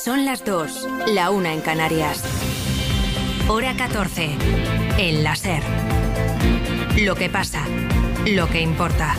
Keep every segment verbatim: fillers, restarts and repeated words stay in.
Son las dos, la una en Canarias. Hora catorce, en la SER. Lo que pasa, lo que importa.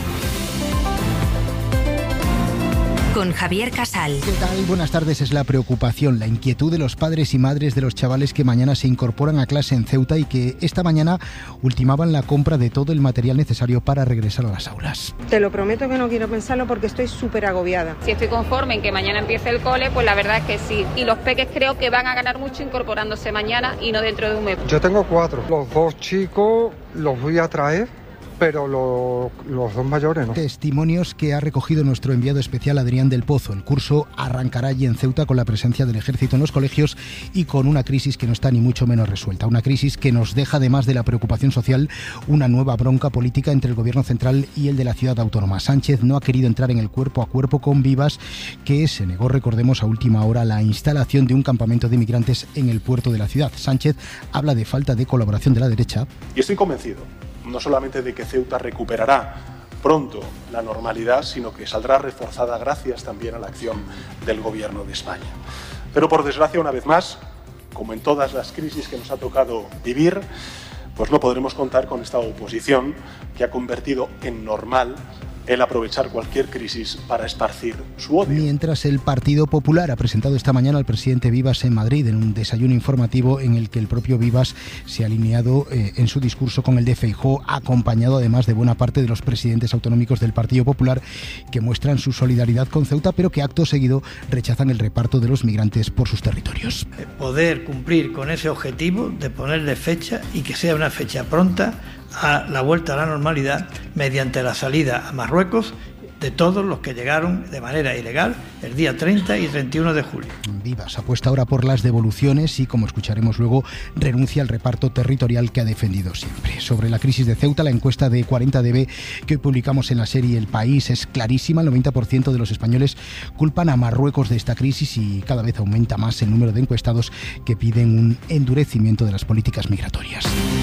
Con Javier Casal. ¿Qué tal? Buenas tardes. Es la preocupación, la inquietud de los padres y madres de los chavales que mañana se incorporan a clase en Ceuta y que esta mañana ultimaban la compra de todo el material necesario para regresar a las aulas. Te lo prometo que no quiero pensarlo porque estoy súper agobiada. Si estoy conforme en que mañana empiece el cole, pues la verdad es que sí. Y los peques creo que van a ganar mucho incorporándose mañana y no dentro de un mes. Yo tengo cuatro. Los dos chicos los voy a traer, pero lo, los dos mayores no. Testimonios que ha recogido nuestro enviado especial Adrián del Pozo. El curso arrancará allí en Ceuta con la presencia del ejército en los colegios y con una crisis que no está ni mucho menos resuelta. Una crisis que nos deja, además de la preocupación social, una nueva bronca política entre el gobierno central y el de la ciudad autónoma. Sánchez no ha querido entrar en el cuerpo a cuerpo con Vivas, que se negó, recordemos, a última hora la instalación de un campamento de migrantes en el puerto de la ciudad. Sánchez habla de falta de colaboración de la derecha. Y estoy convencido no solamente de que Ceuta recuperará pronto la normalidad, sino que saldrá reforzada gracias también a la acción del Gobierno de España. Pero por desgracia, una vez más, como en todas las crisis que nos ha tocado vivir, pues no podremos contar con esta oposición que ha convertido en normal el aprovechar cualquier crisis para esparcir su odio. Mientras el Partido Popular ha presentado esta mañana al presidente Vivas en Madrid en un desayuno informativo en el que el propio Vivas se ha alineado eh, en su discurso con el de Feijóo, acompañado además de buena parte de los presidentes autonómicos del Partido Popular que muestran su solidaridad con Ceuta, pero que acto seguido rechazan el reparto de los migrantes por sus territorios. Poder cumplir con ese objetivo de ponerle fecha y que sea una fecha pronta a la vuelta a la normalidad mediante la salida a Marruecos de todos los que llegaron de manera ilegal el día treinta y treinta y uno de julio. Vivas apuesta ahora por las devoluciones y, como escucharemos luego, renuncia al reparto territorial que ha defendido siempre. Sobre la crisis de Ceuta, la encuesta de cuarenta D B que hoy publicamos en la serie El País es clarísima. El noventa por ciento de los españoles culpan a Marruecos de esta crisis y cada vez aumenta más el número de encuestados que piden un endurecimiento de las políticas migratorias.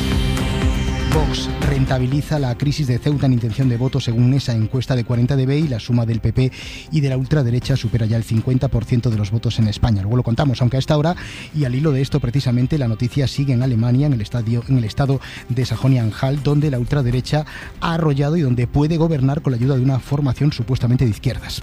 Vox rentabiliza la crisis de Ceuta en intención de voto según esa encuesta de cuarenta D B y la suma del P P y de la ultraderecha supera ya el cincuenta por ciento de los votos en España. Luego lo contamos, aunque a esta hora, y al hilo de esto precisamente, la noticia sigue en Alemania, en el, estadio, en el estado de Sajonia-Anhalt, donde la ultraderecha ha arrollado y donde puede gobernar con la ayuda de una formación supuestamente de izquierdas.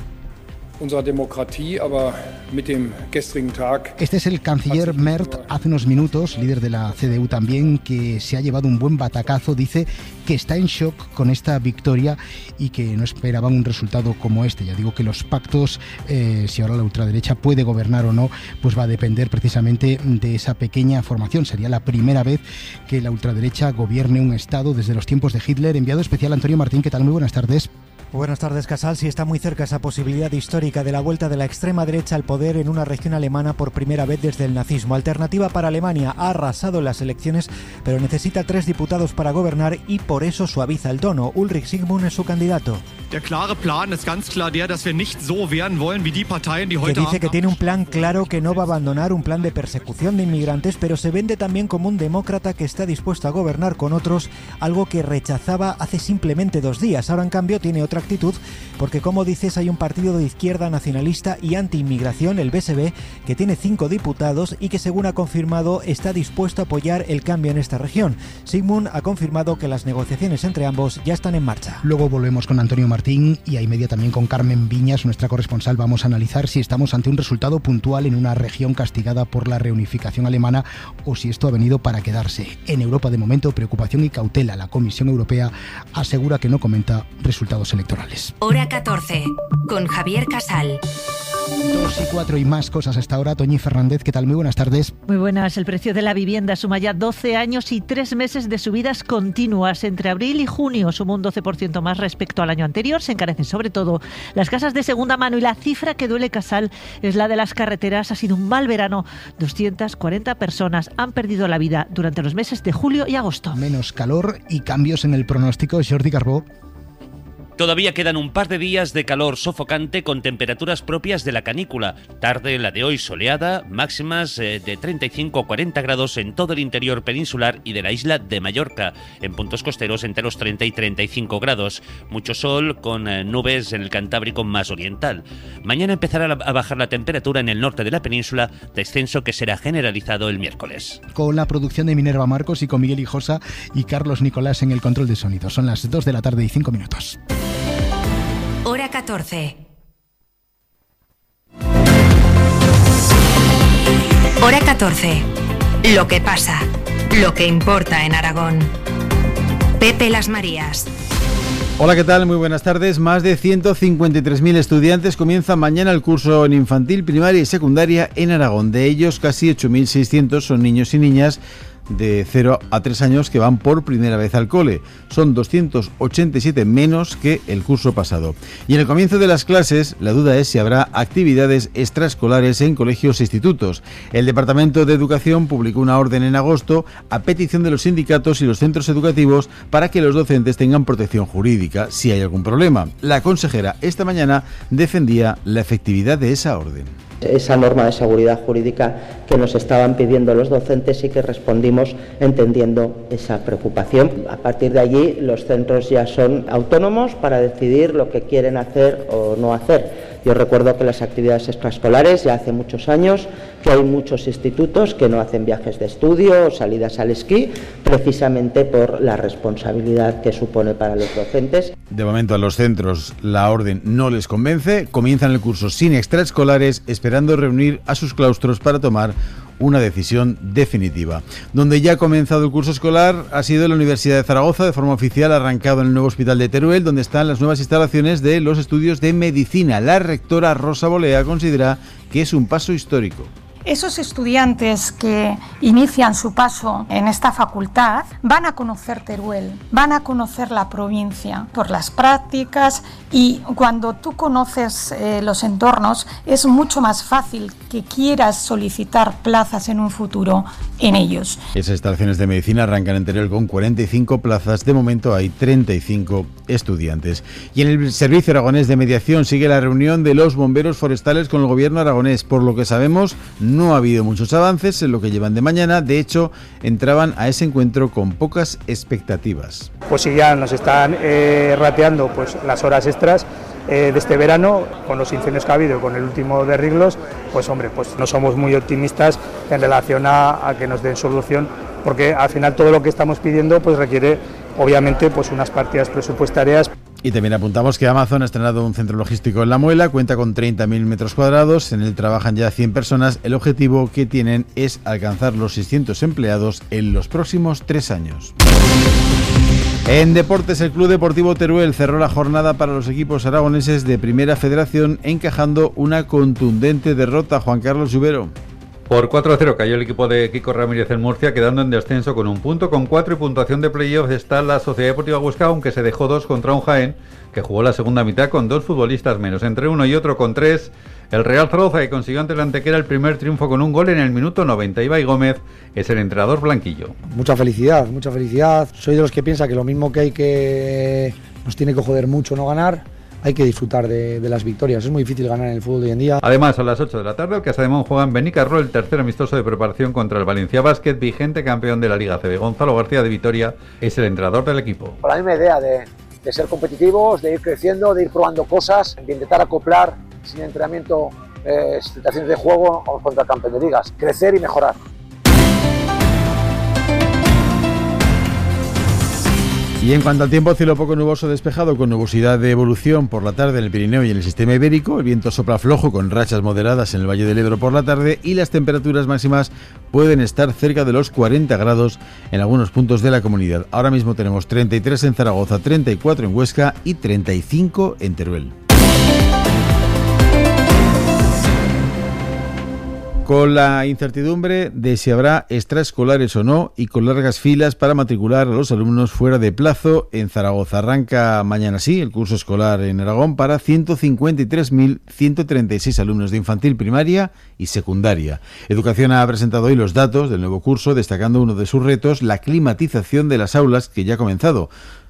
Este es el canciller Merz, hace unos minutos, líder de la C D U también, que se ha llevado un buen batacazo. Dice que está en shock con esta victoria y que no esperaban un resultado como este. Ya digo que los pactos, eh, si ahora la ultraderecha puede gobernar o no, pues va a depender precisamente de esa pequeña formación. Sería la primera vez que la ultraderecha gobierne un estado desde los tiempos de Hitler. Enviado especial Antonio Martín, ¿qué tal? Muy buenas tardes. Buenas tardes, Casal. Sí, está muy cerca esa posibilidad histórica de la vuelta de la extrema derecha al poder en una región alemana por primera vez desde el nazismo. Alternativa para Alemania ha arrasado en las elecciones, pero necesita tres diputados para gobernar y por eso suaviza el tono. Ulrich Sigmund es su candidato. Der klare Plan ist ganz klar der, dass wir nicht so werden wollen wie die Parteien, die heute que dice que tiene un plan claro, que no va a abandonar un plan de persecución de inmigrantes, pero se vende también como un demócrata que está dispuesto a gobernar con otros, algo que rechazaba hace simplemente dos días. Ahora, en cambio, tiene otra actitud, porque, como dices, hay un partido de izquierda nacionalista y anti-inmigración, el B S B, que tiene cinco diputados y que, según ha confirmado, está dispuesto a apoyar el cambio en esta región. Sigmund ha confirmado que las negociaciones entre ambos ya están en marcha. Luego volvemos con Antonio Martín y a y media también con Carmen Viñas, nuestra corresponsal. Vamos a analizar si estamos ante un resultado puntual en una región castigada por la reunificación alemana o si esto ha venido para quedarse. En Europa, de momento, preocupación y cautela. La Comisión Europea asegura que no comenta resultados electorales. Hora catorce, con Javier Casal. Dos y cuatro y más cosas hasta ahora. Toñi Fernández, ¿qué tal? Muy buenas tardes. Muy buenas. El precio de la vivienda suma ya doce años y tres meses de subidas continuas. Entre abril y junio suma un doce por ciento más respecto al año anterior. Se encarecen sobre todo las casas de segunda mano y la cifra que duele, Casal, es la de las carreteras. Ha sido un mal verano. doscientas cuarenta personas han perdido la vida durante los meses de julio y agosto. Menos calor y cambios en el pronóstico. Jordi Carbó. Todavía quedan un par de días de calor sofocante con temperaturas propias de la canícula. Tarde la de hoy soleada, máximas eh, de treinta y cinco a cuarenta grados en todo el interior peninsular y de la isla de Mallorca. En puntos costeros entre los treinta y treinta y cinco grados. Mucho sol con eh, nubes en el Cantábrico más oriental. Mañana empezará a bajar la temperatura en el norte de la península, descenso que será generalizado el miércoles. Con la producción de Minerva Marcos y con Miguel Hijosa y Carlos Nicolás en el control de sonido. Son las dos de la tarde y cinco minutos. Hora catorce. Hora catorce. Lo que pasa, lo que importa en Aragón. Pepe Las Marías. Hola, ¿qué tal? Muy buenas tardes. Más de ciento cincuenta y tres mil estudiantes comienzan mañana el curso en infantil, primaria y secundaria en Aragón. De ellos, casi ocho mil seiscientos son niños y niñas de cero a tres años que van por primera vez al cole. Son doscientos ochenta y siete menos que el curso pasado. Y en el comienzo de las clases, la duda es si habrá actividades extraescolares en colegios e institutos. El Departamento de Educación publicó una orden en agosto a petición de los sindicatos y los centros educativos para que los docentes tengan protección jurídica si hay algún problema. La consejera esta mañana defendía la efectividad de esa orden. Esa norma de seguridad jurídica que nos estaban pidiendo los docentes y que respondimos entendiendo esa preocupación. A partir de allí, los centros ya son autónomos para decidir lo que quieren hacer o no hacer. Yo recuerdo que las actividades extraescolares ya hace muchos años que hay muchos institutos que no hacen viajes de estudio o salidas al esquí, precisamente por la responsabilidad que supone para los docentes. De momento a los centros la orden no les convence, comienzan el curso sin extraescolares, esperando reunir a sus claustros para tomar una decisión definitiva. Donde ya ha comenzado el curso escolar ha sido la Universidad de Zaragoza, de forma oficial, arrancado en el nuevo hospital de Teruel, donde están las nuevas instalaciones de los estudios de medicina. La rectora Rosa Bolea considera que es un paso histórico. Esos estudiantes que inician su paso en esta facultad van a conocer Teruel, van a conocer la provincia por las prácticas, y cuando tú conoces eh, los entornos es mucho más fácil que quieras solicitar plazas en un futuro en ellos. Esas instalaciones de medicina arrancan en Teruel con cuarenta y cinco plazas, de momento hay treinta y cinco estudiantes. Y en el Servicio Aragonés de Mediación sigue la reunión de los bomberos forestales con el gobierno aragonés. Por lo que sabemos, no ha habido muchos avances en lo que llevan de mañana. De hecho, entraban a ese encuentro con pocas expectativas. Pues si ya nos están eh, rateando pues las horas extras eh, de este verano, con los incendios que ha habido, con el último de Riglos, pues hombre, pues no somos muy optimistas en relación a, a que nos den solución, porque al final todo lo que estamos pidiendo pues requiere obviamente pues unas partidas presupuestarias. Y también apuntamos que Amazon ha estrenado un centro logístico en La Muela, cuenta con treinta mil metros cuadrados, en él trabajan ya cien personas. El objetivo que tienen es alcanzar los seiscientos empleados en los próximos tres años. En deportes, el Club Deportivo Teruel cerró la jornada para los equipos aragoneses de Primera Federación, encajando una contundente derrota. Juan Carlos Lluvero. Por cuatro a cero cayó el equipo de Kiko Ramírez en Murcia, quedando en descenso con un punto. Con cuatro y puntuación de playoff está la Sociedad Deportiva Huesca, aunque se dejó dos contra un Jaén, que jugó la segunda mitad con dos futbolistas menos. Entre uno y otro con tres, el Real Zaragoza, que consiguió ante el Antequera el primer triunfo con un gol en el minuto noventa. Ibai Gómez es el entrenador blanquillo. Mucha felicidad, mucha felicidad. Soy de los que piensa que lo mismo que hay que nos tiene que joder mucho no ganar, hay que disfrutar de, de las victorias. Es muy difícil ganar en el fútbol de hoy en día. Además, a las ocho de la tarde, el Casademón juega en Benicarró el tercer amistoso de preparación contra el Valencia Basket, vigente campeón de la Liga C B. Gonzalo García de Vitoria es el entrenador del equipo. Con la misma idea de, de ser competitivos, de ir creciendo, de ir probando cosas, de intentar acoplar sin entrenamiento eh, situaciones de juego contra el campeón de ligas, crecer y mejorar. Y en cuanto al tiempo, cielo poco nuboso despejado con nubosidad de evolución por la tarde en el Pirineo y en el sistema ibérico. El viento sopla flojo con rachas moderadas en el Valle del Ebro por la tarde y las temperaturas máximas pueden estar cerca de los cuarenta grados en algunos puntos de la comunidad. Ahora mismo tenemos treinta y tres en Zaragoza, treinta y cuatro en Huesca y treinta y cinco en Teruel. Con la incertidumbre de si habrá extraescolares o no y con largas filas para matricular a los alumnos fuera de plazo en Zaragoza. Arranca mañana sí el curso escolar en Aragón para ciento cincuenta y tres mil ciento treinta y seis alumnos de infantil, primaria y secundaria. Educación ha presentado hoy los datos del nuevo curso, destacando uno de sus retos, la climatización de las aulas, que ya ha comenzado.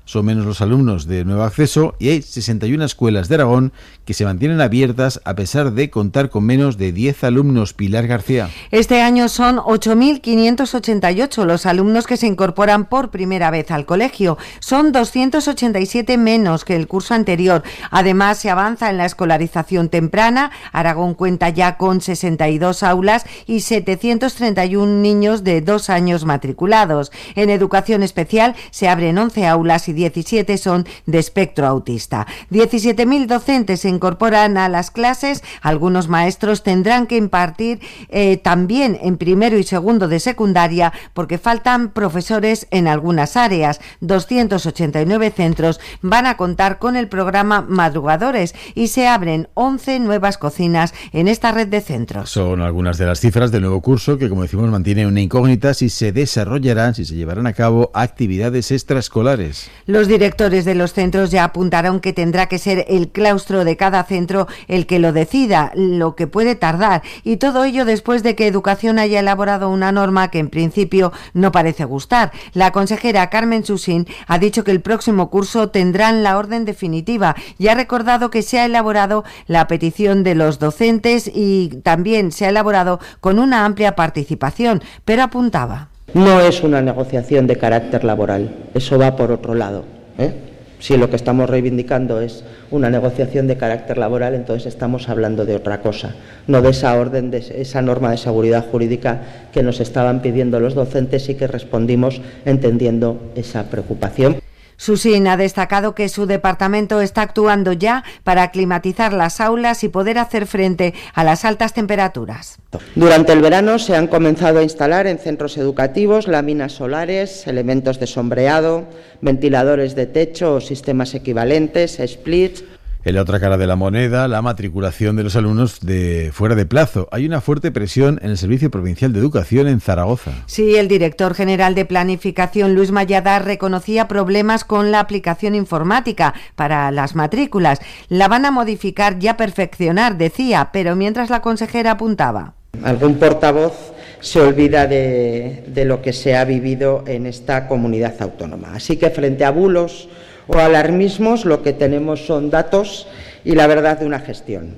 son menos los alumnos de nuevo acceso y hay sesenta y una escuelas de Aragón que se mantienen abiertas a pesar de contar con menos de diez alumnos. Pilar García. Este año son ocho mil quinientos ochenta y ocho los alumnos que se incorporan por primera vez al colegio. Son doscientos ochenta y siete menos que el curso anterior. Además, se avanza en la escolarización temprana. Aragón cuenta ya con sesenta y dos aulas y setecientos treinta y uno niños de dos años matriculados. En educación especial se abren once aulas y diecisiete son de espectro autista. diecisiete mil docentes se incorporan a las clases. Algunos maestros tendrán que impartir eh, también en primero y segundo de secundaria porque faltan profesores en algunas áreas. doscientos ochenta y nueve centros van a contar con el programa Madrugadores y se abren once nuevas cocinas en esta red de centros. Son algunas de las cifras del nuevo curso que, como decimos, mantiene una incógnita si se desarrollarán, si se llevarán a cabo actividades extraescolares. Los directores de los centros ya apuntaron que tendrá que ser el claustro de cada centro el que lo decida, lo que puede tardar, y todo ello después de que Educación haya elaborado una norma que en principio no parece gustar. La consejera Carmen Susín ha dicho que el próximo curso tendrán la orden definitiva y ha recordado que se ha elaborado la petición de los docentes y también se ha elaborado con una amplia participación, pero apuntaba. No es una negociación de carácter laboral, eso va por otro lado, ¿eh? Si lo que estamos reivindicando es una negociación de carácter laboral, entonces estamos hablando de otra cosa, no de esa orden, de esa norma de seguridad jurídica que nos estaban pidiendo los docentes y que respondimos entendiendo esa preocupación. Susín ha destacado que su departamento está actuando ya para climatizar las aulas y poder hacer frente a las altas temperaturas. Durante el verano se han comenzado a instalar en centros educativos láminas solares, elementos de sombreado, ventiladores de techo o sistemas equivalentes, splits. En la otra cara de la moneda, la matriculación de los alumnos de fuera de plazo. Hay una fuerte presión en el Servicio Provincial de Educación en Zaragoza. Sí, el director general de Planificación, Luis Mayada, reconocía problemas con la aplicación informática para las matrículas. La van a modificar y a perfeccionar, decía, pero mientras la consejera apuntaba. Algún portavoz se olvida de, de lo que se ha vivido en esta comunidad autónoma. Así que frente a bulos o alarmismos, lo que tenemos son datos y la verdad de una gestión.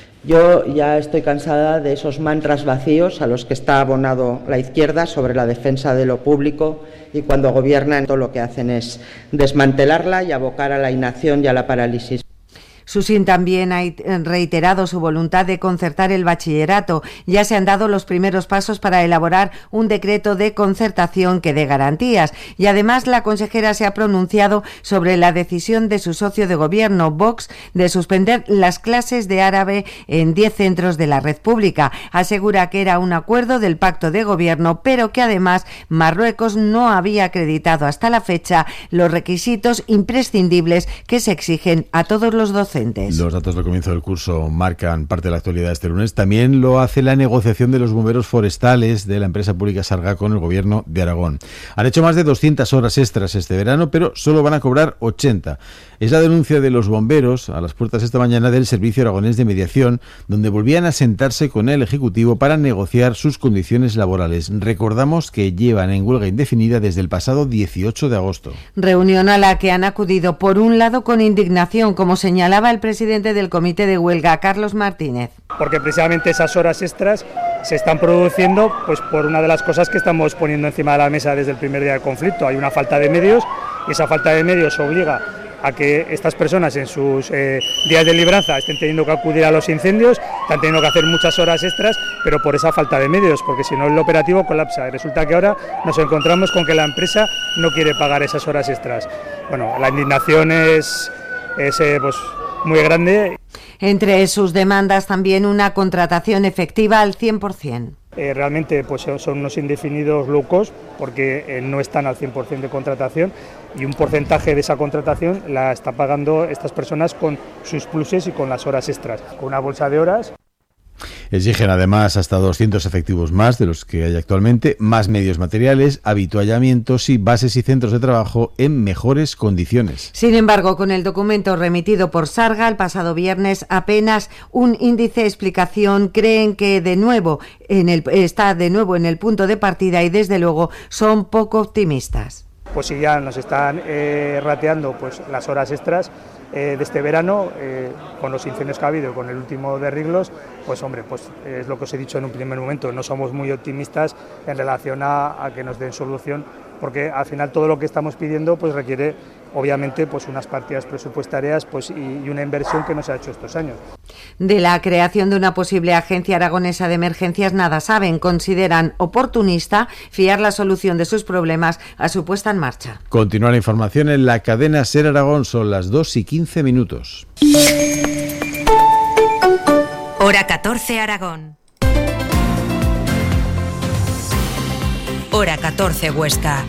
Yo ya estoy cansada de esos mantras vacíos a los que está abonado la izquierda sobre la defensa de lo público y cuando gobiernan todo lo que hacen es desmantelarla y abocar a la inacción y a la parálisis. Susín también ha reiterado su voluntad de concertar el bachillerato. Ya se han dado los primeros pasos para elaborar un decreto de concertación que dé garantías. Y además la consejera se ha pronunciado sobre la decisión de su socio de gobierno, Vox, de suspender las clases de árabe en diez centros de la red pública. Asegura que era un acuerdo del pacto de gobierno, pero que además Marruecos no había acreditado hasta la fecha los requisitos imprescindibles que se exigen a todos los docentes. Los datos del comienzo del curso marcan parte de la actualidad este lunes. También lo hace la negociación de los bomberos forestales de la empresa pública Sarga con el gobierno de Aragón. Han hecho más de doscientas horas extras este verano, pero solo van a cobrar ochenta. Es la denuncia de los bomberos a las puertas esta mañana del Servicio Aragonés de Mediación, donde volvían a sentarse con el Ejecutivo para negociar sus condiciones laborales. Recordamos que llevan en huelga indefinida desde el pasado dieciocho de agosto. Reunión a la que han acudido, por un lado, con indignación, como señalaba el presidente del Comité de Huelga, Carlos Martínez. Porque precisamente esas horas extras se están produciendo pues por una de las cosas que estamos poniendo encima de la mesa desde el primer día del conflicto. Hay una falta de medios y esa falta de medios obliga a que estas personas en sus eh, días de libranza estén teniendo que acudir a los incendios, están teniendo que hacer muchas horas extras, pero por esa falta de medios, porque si no el operativo colapsa. Y resulta que ahora nos encontramos con que la empresa no quiere pagar esas horas extras. Bueno, la indignación es, es eh, pues, muy grande. Entre sus demandas también una contratación efectiva al cien por ciento. Eh, realmente pues son unos indefinidos low cost porque eh, no están al cien por ciento de contratación y un porcentaje de esa contratación la está pagando estas personas con sus pluses y con las horas extras, con una bolsa de horas. Exigen además hasta doscientos efectivos más de los que hay actualmente, más medios materiales, habituallamientos y bases y centros de trabajo en mejores condiciones. Sin embargo, con el documento remitido por Sarga el pasado viernes, apenas un índice de explicación, creen que de nuevo en el, está de nuevo en el punto de partida y desde luego son poco optimistas. pues si ya nos están eh, rateando pues las horas extras eh, de este verano, eh, con los incendios que ha habido, con el último de Riglos, pues hombre, pues es lo que os he dicho en un primer momento, no somos muy optimistas en relación a, a que nos den solución, porque al final todo lo que estamos pidiendo pues requiere obviamente pues unas partidas presupuestarias pues y, y una inversión que no se ha hecho estos años. De la creación de una posible agencia aragonesa de emergencias nada saben, consideran oportunista fiar la solución de sus problemas a su puesta en marcha. Continúa la información en la cadena SER Aragón, son las dos y quince minutos. Hora catorce Aragón. Hora catorce Huesca.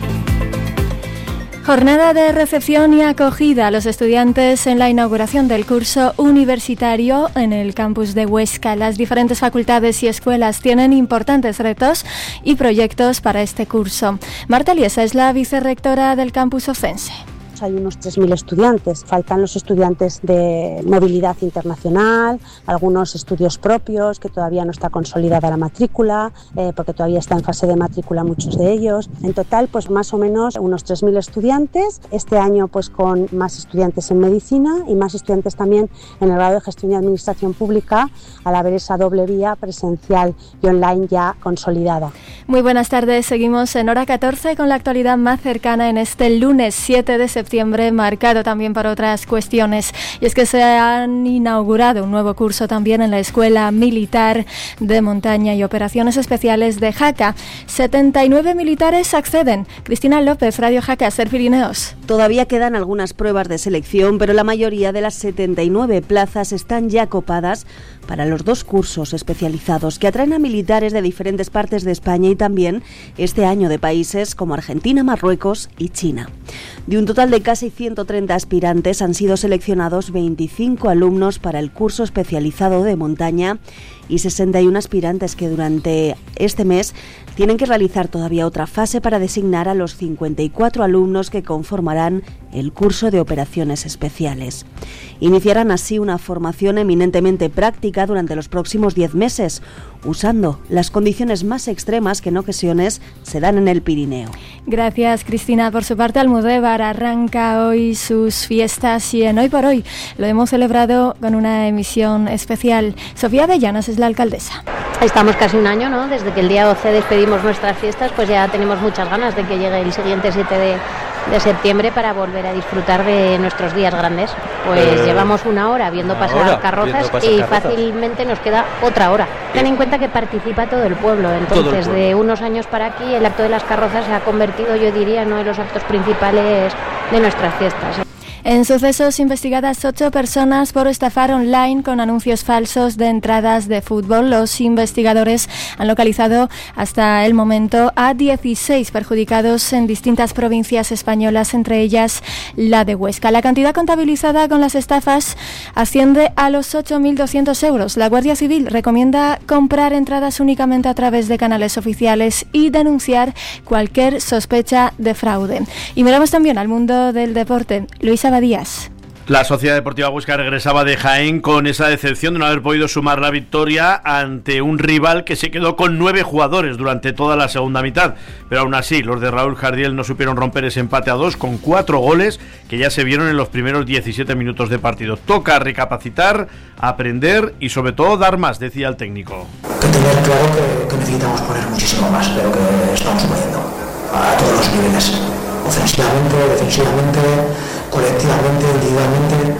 Jornada de recepción y acogida a los estudiantes en la inauguración del curso universitario en el campus de Huesca. Las diferentes facultades y escuelas tienen importantes retos y proyectos para este curso. Marta Liesa es la vicerrectora del campus ocense. Hay unos tres mil estudiantes, faltan los estudiantes de movilidad internacional, algunos estudios propios que todavía no está consolidada la matrícula, eh, porque todavía está en fase de matrícula muchos de ellos. En total, pues más o menos unos tres mil estudiantes, este año pues con más estudiantes en medicina y más estudiantes también en el grado de gestión y administración pública, al haber esa doble vía presencial y online ya consolidada. Muy buenas tardes, seguimos en Hora catorce con la actualidad más cercana en este lunes siete de septiembre. Marcado también por otras cuestiones, y es que se han inaugurado un nuevo curso también en la Escuela Militar de Montaña y Operaciones Especiales de Jaca. setenta y nueve militares acceden. Cristina López, Radio Jaca, SER Pirineos. Todavía quedan algunas pruebas de selección, pero la mayoría de las setenta y nueve plazas están ya copadas para los dos cursos especializados que atraen a militares de diferentes partes de España y también este año de países como Argentina, Marruecos y China. De un total de casi ciento treinta aspirantes han sido seleccionados veinticinco alumnos para el curso especializado de montaña y sesenta y uno aspirantes que durante este mes tienen que realizar todavía otra fase para designar a los cincuenta y cuatro alumnos que conformarán el curso de operaciones especiales. Iniciarán así una formación eminentemente práctica durante los próximos diez meses, usando las condiciones más extremas que en ocasiones se dan en el Pirineo. Gracias, Cristina. Por su parte, Almudévar arranca hoy sus fiestas y en Hoy por Hoy lo hemos celebrado con una emisión especial. Sofía de Llanos es la alcaldesa. Estamos casi un año, ¿no? Desde que el día doce despedimos nuestras fiestas, pues ya tenemos muchas ganas de que llegue el siguiente siete de septiembre para volver a disfrutar de nuestros días grandes. Pues eh, llevamos una hora viendo pasar hora, carrozas viendo pasar y carrozas. Fácilmente nos queda otra hora. Ten en cuenta que participa todo el pueblo, entonces todo el pueblo. De unos años para aquí el acto de las carrozas se ha convertido, yo diría, en uno de los actos principales de nuestras fiestas. En sucesos, investigadas ocho personas por estafar online con anuncios falsos de entradas de fútbol. Los investigadores han localizado hasta el momento a dieciséis perjudicados en distintas provincias españolas, entre ellas la de Huesca. La cantidad contabilizada con las estafas asciende a los ocho mil doscientos euros. La Guardia Civil recomienda comprar entradas únicamente a través de canales oficiales y denunciar cualquier sospecha de fraude. Y miramos también al mundo del deporte. Luisa Díaz. La Sociedad Deportiva Huesca regresaba de Jaén con esa decepción de no haber podido sumar la victoria ante un rival que se quedó con nueve jugadores durante toda la segunda mitad, pero aún así los de Raúl Jardiel no supieron romper ese empate a dos con cuatro goles que ya se vieron en los primeros diecisiete minutos de partido. Toca recapacitar, aprender y sobre todo dar más, decía el técnico. Que tener claro que, que necesitamos poner muchísimo más, pero que estamos poniendo a todos los niveles, ofensivamente, defensivamente, colectivamente, individualmente,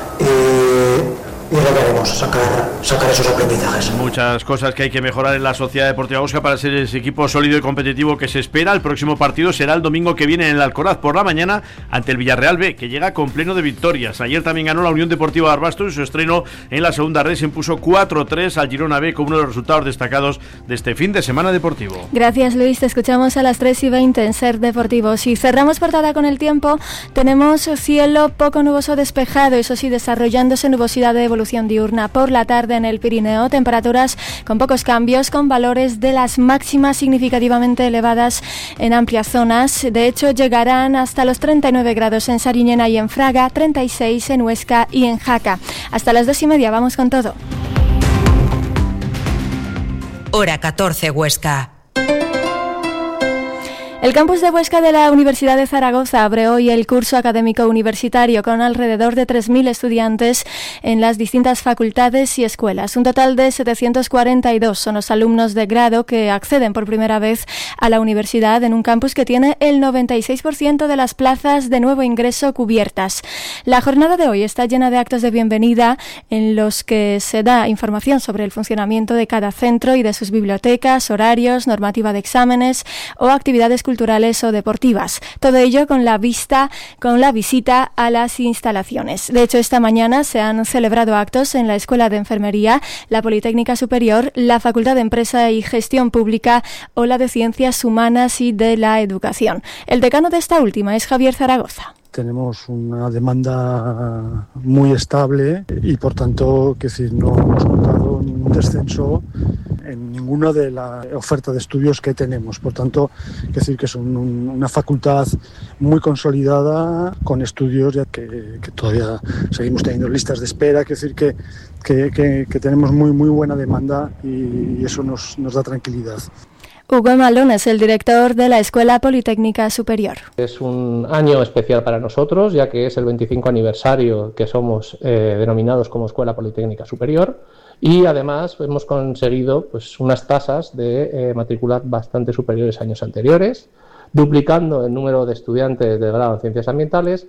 eh, y lo que haremos, sacar, sacar esos aprendizajes. Muchas cosas que hay que mejorar en la Sociedad Deportiva Huesca para ser ese equipo sólido y competitivo que se espera. El próximo partido será el domingo que viene en el Alcoraz por la mañana ante el Villarreal B, que llega con pleno de victorias. Ayer también ganó la Unión Deportiva Barbastro y su estreno en la segunda red se impuso cuatro tres al Girona B, con uno de los resultados destacados de este fin de semana deportivo. Gracias, Luis. Te escuchamos a las tres y veinte en SER Deportivos. Y cerramos portada con el tiempo. Tenemos cielo poco nuboso despejado, eso sí, desarrollándose nubosidad de evolución diurna. Por la tarde en el Pirineo, temperaturas con pocos cambios, con valores de las máximas significativamente elevadas en amplias zonas. De hecho, llegarán hasta los treinta y nueve grados en Sariñena y en Fraga, treinta y seis en Huesca y en Jaca. Hasta las dos y media, vamos con todo. Hora catorce Huesca. El campus de Huesca de la Universidad de Zaragoza abre hoy el curso académico universitario con alrededor de tres mil estudiantes en las distintas facultades y escuelas. Un total de setecientos cuarenta y dos son los alumnos de grado que acceden por primera vez a la universidad en un campus que tiene el noventa y seis por ciento de las plazas de nuevo ingreso cubiertas. La jornada de hoy está llena de actos de bienvenida en los que se da información sobre el funcionamiento de cada centro y de sus bibliotecas, horarios, normativa de exámenes o actividades culturales culturales o deportivas. Todo ello con la vista, con la visita a las instalaciones. De hecho, esta mañana se han celebrado actos en la Escuela de Enfermería, la Politécnica Superior, la Facultad de Empresa y Gestión Pública o la de Ciencias Humanas y de la Educación. El decano de esta última es Javier Zaragoza. Tenemos una demanda muy estable y, por tanto, que decir, no hemos notado ningún descenso en ninguna de las ofertas de estudios que tenemos. Por tanto, que decir que es un, una facultad muy consolidada con estudios ya que, que todavía seguimos teniendo listas de espera, que decir que, que, que, que tenemos muy, muy buena demanda y, y eso nos, nos da tranquilidad. Hugo Malón es el director de la Escuela Politécnica Superior. Es un año especial para nosotros, ya que es el veinticinco aniversario que somos eh, denominados como Escuela Politécnica Superior, y además hemos conseguido pues, unas tasas de eh, matrícula bastante superiores a años anteriores, duplicando el número de estudiantes de grado en Ciencias Ambientales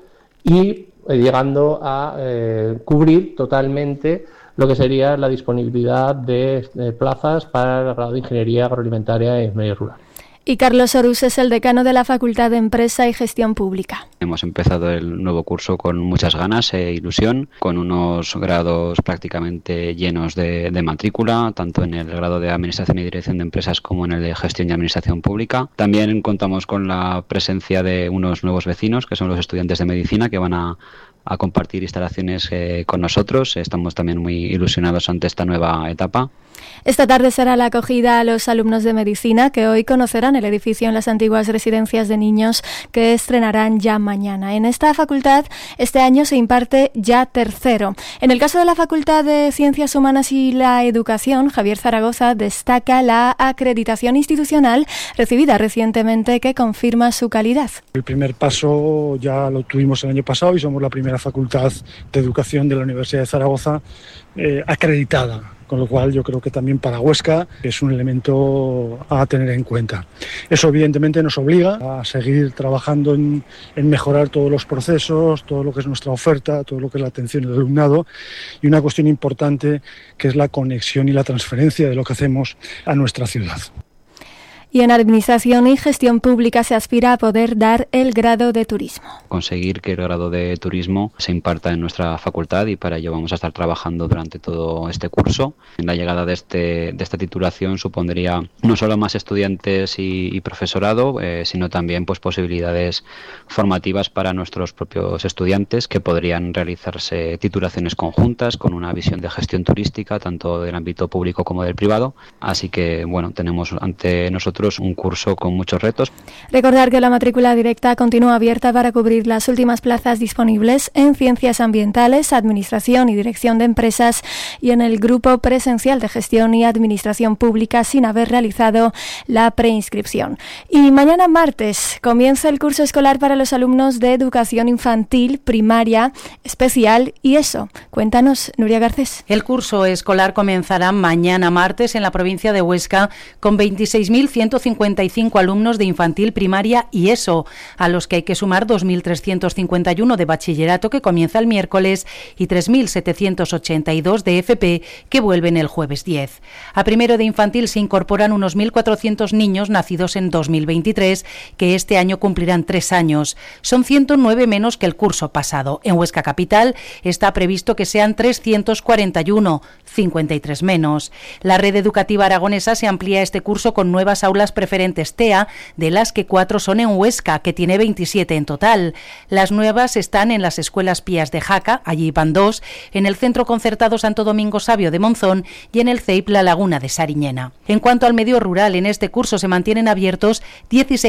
y eh, llegando a eh, cubrir totalmente lo que sería la disponibilidad de, de plazas para el grado de Ingeniería Agroalimentaria y Medio Rural. Y Carlos Orús es el decano de la Facultad de Empresa y Gestión Pública. Hemos empezado el nuevo curso con muchas ganas e ilusión, con unos grados prácticamente llenos de, de matrícula, tanto en el grado de Administración y Dirección de Empresas como en el de Gestión y Administración Pública. También contamos con la presencia de unos nuevos vecinos, que son los estudiantes de Medicina, que van a a compartir instalaciones eh, con nosotros. Estamos también muy ilusionados ante esta nueva etapa. Esta tarde será la acogida a los alumnos de Medicina que hoy conocerán el edificio en las antiguas residencias de niños que estrenarán ya mañana. En esta facultad este año se imparte ya tercero. En el caso de la Facultad de Ciencias Humanas y la Educación, Javier Zaragoza destaca la acreditación institucional recibida recientemente que confirma su calidad. El primer paso ya lo tuvimos el año pasado y somos la primera facultad de educación de la Universidad de Zaragoza eh, acreditada. Con lo cual yo creo que también para Huesca es un elemento a tener en cuenta. Eso evidentemente nos obliga a seguir trabajando en, en mejorar todos los procesos, todo lo que es nuestra oferta, todo lo que es la atención del alumnado y una cuestión importante que es la conexión y la transferencia de lo que hacemos a nuestra ciudad. Y en Administración y Gestión Pública se aspira a poder dar el grado de Turismo. Conseguir que el grado de Turismo se imparta en nuestra facultad y para ello vamos a estar trabajando durante todo este curso. La llegada de, este, de esta titulación supondría no solo más estudiantes y, y profesorado, eh, sino también pues, posibilidades formativas para nuestros propios estudiantes que podrían realizarse titulaciones conjuntas con una visión de gestión turística, tanto del ámbito público como del privado. Así que, bueno, tenemos ante nosotros un curso con muchos retos. Recordar que la matrícula directa continúa abierta para cubrir las últimas plazas disponibles en Ciencias Ambientales, Administración y Dirección de Empresas y en el grupo presencial de Gestión y Administración Pública sin haber realizado la preinscripción. Y mañana martes comienza el curso escolar para los alumnos de Educación Infantil, Primaria, Especial y ESO. Cuéntanos, Nuria Garcés. El curso escolar comenzará mañana martes en la provincia de Huesca con veintiséis mil ciento cincuenta y cinco alumnos de infantil, primaria y ESO, a los que hay que sumar dos mil trescientos cincuenta y uno de bachillerato que comienza el miércoles y tres mil setecientos ochenta y dos de F P que vuelven el jueves diez. A primero de infantil se incorporan unos mil cuatrocientos niños nacidos en dos mil veintitrés que este año cumplirán tres años. Son ciento nueve menos que el curso pasado. En Huesca Capital está previsto que sean trescientos cuarenta y uno, cincuenta y tres menos. La red educativa aragonesa se amplía este curso con nuevas aulas preferentes T E A, de las que cuatro son en Huesca, que tiene veintisiete en total. Las nuevas están en las escuelas Pías de Jaca, allí van dos, en el Centro Concertado Santo Domingo Sabio de Monzón y en el C E I P La Laguna de Sariñena. En cuanto al medio rural, en este curso se mantienen abiertos dieciséis